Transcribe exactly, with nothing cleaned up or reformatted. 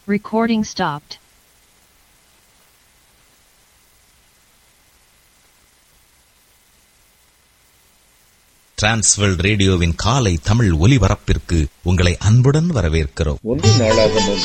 Recording stopped. Transworld ரேடியோவின் காலை தமிழ் ஒலிபரப்பிற்கு உங்களை அன்புடன் வரவேற்கிறோம். ஒன்று நாளாகமம்